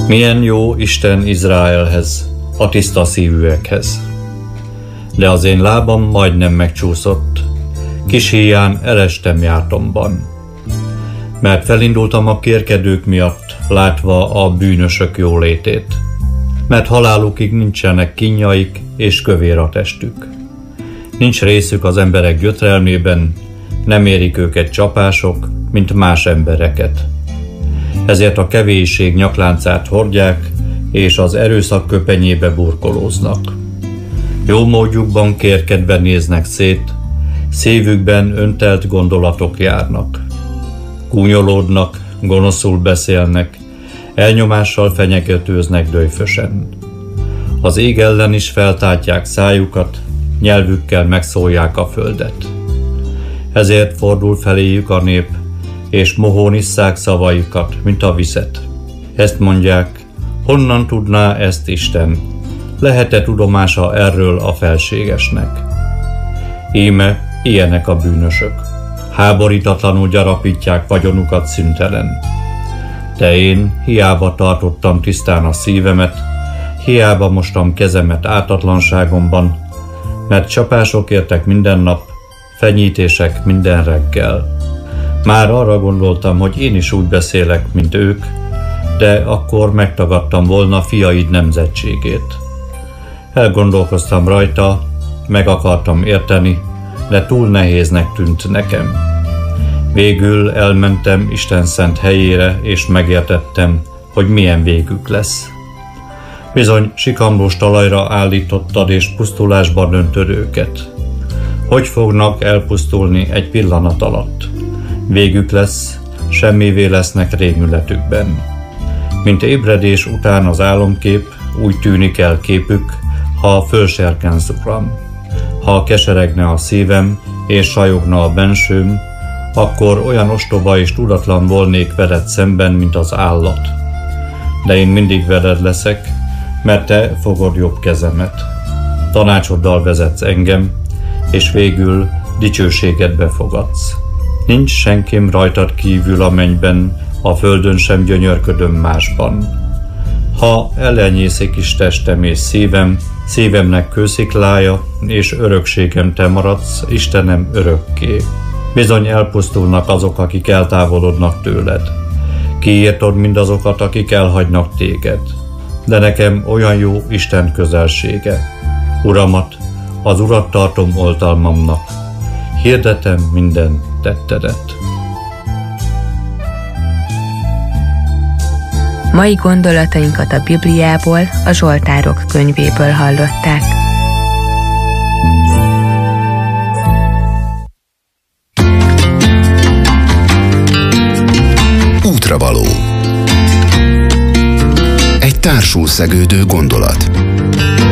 Milyen jó Isten Izraelhez, a tiszta szívűekhez. De az én lábam majdnem megcsúszott, kis híján elestem jártomban. Mert felindultam a kérkedők miatt, látva a bűnösök jólétét. Mert halálukig nincsenek kínjaik és kövér a testük. Nincs részük az emberek gyötrelmében, nem érik őket csapások, mint más embereket. Ezért a kevésség nyakláncát hordják, és az erőszak köpenyébe burkolóznak. Jó módjukban kérkedve néznek szét, szívükben öntelt gondolatok járnak. Gúnyolódnak, gonoszul beszélnek, elnyomással fenyegetőznek döjfösen. Az ég ellen is feltátják szájukat, nyelvükkel megszólják a földet. Ezért fordul feléjük a nép, és mohón isszák szavaikat, mint a vizet. Ezt mondják, honnan tudná ezt Isten? Lehet-e tudomása erről a felségesnek? Íme, ilyenek a bűnösök. Háborítatlanul gyarapítják vagyonukat szüntelen. De én hiába tartottam tisztán a szívemet, hiába mostam kezemet ártatlanságomban, mert csapások értek minden nap, fenyítések minden reggel. Már arra gondoltam, hogy én is úgy beszélek, mint ők, de akkor megtagadtam volna fiaid nemzetségét. Elgondolkoztam rajta, meg akartam érteni, de túl nehéznek tűnt nekem. Végül elmentem Isten szent helyére, és megértettem, hogy milyen végük lesz. Bizony sikamlós talajra állítottad, és pusztulásba döntöd őket. Hogy fognak elpusztulni egy pillanat alatt? Végük lesz, semmivé lesznek rémületükben. Mint ébredés után az álomkép, úgy tűnik el képük, ha fölserkensz, Uram. Ha keseregne a szívem, és sajogna a bensőm, akkor olyan ostoba és tudatlan volnék veled szemben, mint az állat. De én mindig veled leszek, mert te fogod jobb kezemet. Tanácsoddal vezetsz engem, és végül dicsőségedbe fogadsz. Nincs senkim rajtad kívül a mennyben, a földön sem gyönyörködöm másban. Ha elenyészik is testem és szívem, szívemnek kősziklája, és örökségem te maradsz, Istenem, örökké. Bizony elpusztulnak azok, akik eltávolodnak tőled. Kiírtod mindazokat, akik elhagynak téged. De nekem olyan jó Isten közelsége. Uramat, az Urat tartom oltalmamnak. Hirdetem minden tettedet. Mai gondolatainkat a Bibliából, a Zsoltárok könyvéből hallották. Útravaló. Egy társul szegődő gondolat.